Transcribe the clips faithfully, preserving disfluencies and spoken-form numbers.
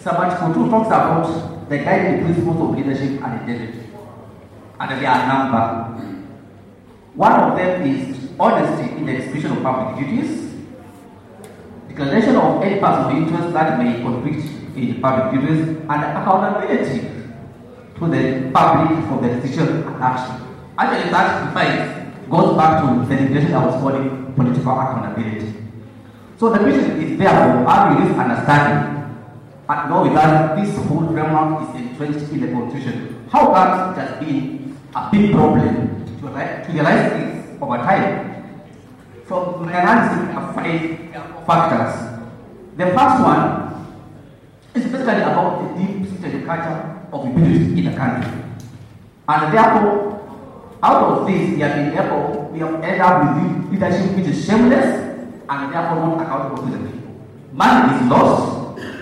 Sabbatical two talks about the guiding principles of leadership and integrity. And there are a number. One of them is honesty in the execution of public duties, declaration of any personal interest that may conflict in public duties, and accountability to the public for the decision and action. Actually, that defines, goes back to the definition I was calling political accountability. So the question is therefore, having this understanding, and knowing that this whole framework is entrenched in the Constitution, how come it has been a big problem to, to realize this over time? From the analysis of five factors. The first one is basically about the deep-seated culture of impunity in the country. And therefore, out of this, we have been able, we have ended up with leadership which is shameless and therefore not accountable to the people. Money is lost.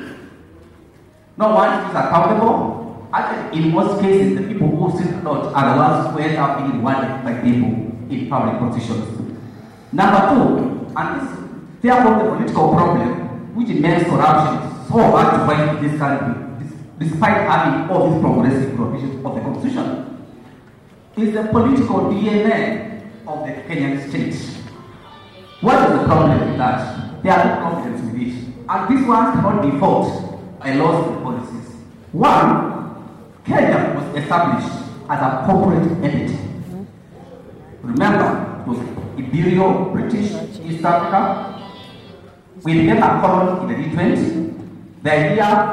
No one is accountable. Actually, in most cases, the people who sit out are the ones who end up being wanted by people in public positions. Number two, and this therefore the political problem, which makes corruption so hard to fight in this country, despite having all these progressive provisions of the Constitution, is the political D N A of the Kenyan state. What is the problem with that? They are not confident with it. And this one cannot be fought by laws and policies. One, Kenya was established as a corporate entity. Remember, it was Imperial British East Africa. We became a colony in the D twenty. The idea